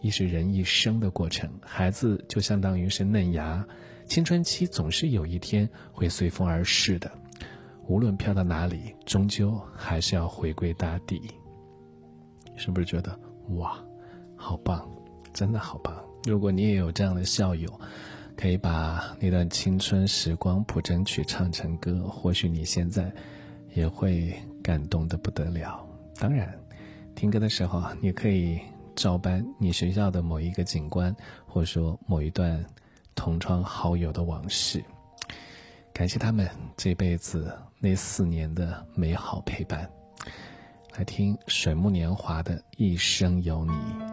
亦是人一生的过程。孩子就相当于是嫩芽，青春期总是有一天会随风而逝的，无论飘到哪里，终究还是要回归大地。是不是觉得哇，好棒，真的好棒。如果你也有这样的校友，可以把那段青春时光谱整曲唱成歌，或许你现在也会感动得不得了。当然听歌的时候你可以照搬你学校的某一个景观，或者说某一段同窗好友的往事，感谢他们这辈子那4年的美好陪伴。来听水木年华的一生有你。